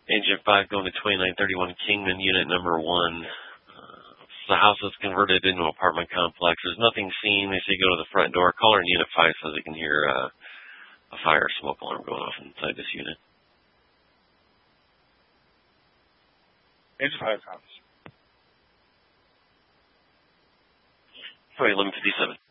Agent 5 going to 2931 Kingman, unit number 1. The house is converted into an apartment complex. There's nothing seen. They say go to the front door. Caller in unit 5 so they can hear a fire smoke alarm going off inside this unit. Agent 5 comes. Sorry, 1157.